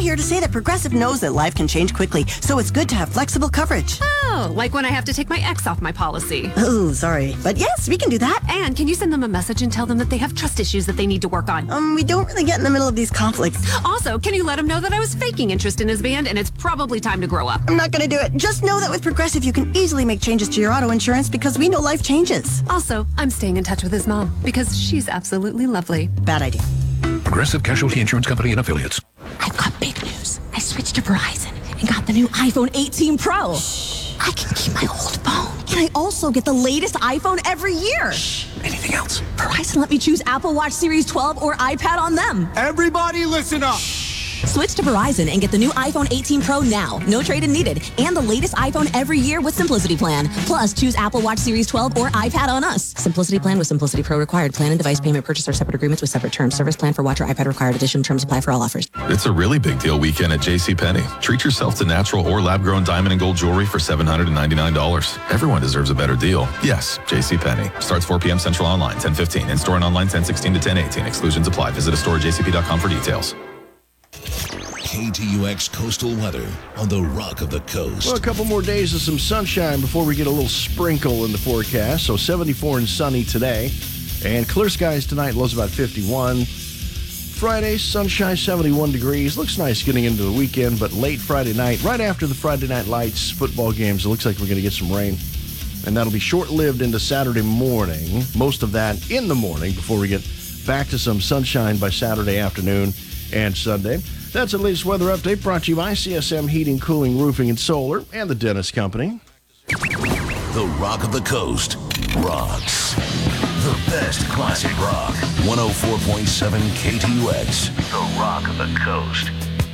here to say that Progressive knows that life can change quickly, so it's good to have flexible coverage. Oh, like when I have to take my ex off my policy. Oh, sorry. But yes, we can do that. And can you send them a message and tell them that they have trust issues that they need to work on? We don't really get in the middle of these conflicts. Also, can you let them know that I was faking interest in his band and it's probably time to grow up? I'm not going to do it. Just know that with Progressive, you can easily make changes to your auto insurance because we know life changes. Also, I'm staying in touch with his mom because she's absolutely lovely. Bad idea. Progressive Casualty Insurance Company and Affiliates. I've got big news. I switched to Verizon and got the new iPhone 18 Pro. I can keep my old phone. And I also get the latest iPhone every year. Anything else? Verizon let me choose Apple Watch Series 12 or iPad on them. Everybody listen up. Switch to Verizon and get the new iPhone 18 Pro now. No trade-in needed. And the latest iPhone every year with Simplicity Plan. Plus, choose Apple Watch Series 12 or iPad on us. Simplicity Plan with Simplicity Pro required. Plan and device payment purchase are separate agreements with separate terms. Service plan for watch or iPad required. Additional terms apply for all offers. It's a really big deal weekend at JCPenney. Treat yourself to natural or lab-grown diamond and gold jewelry for $799. Everyone deserves a better deal. Yes, JCPenney. Starts 4 p.m. Central online, 10:15. In-store and online, 10:16 to 10:18. Exclusions apply. Visit a store at jcp.com for details. KTUX Coastal Weather on the Rock of the Coast. Well, a couple more days of some sunshine before we get a little sprinkle in the forecast. So 74 and sunny today. And clear skies tonight, lows about 51. Friday, sunshine, 71 degrees. Looks nice getting into the weekend, but late Friday night, right after the Friday Night Lights football games, it looks like we're going to get some rain. And that'll be short-lived into Saturday morning. Most of that in the morning before we get back to some sunshine by Saturday afternoon and Sunday. That's the latest weather update brought to you by CSM Heating, Cooling, Roofing, and Solar, and the Dennis Company. The Rock of the Coast rocks. The best classic rock. 104.7 KTUX. The Rock of the Coast.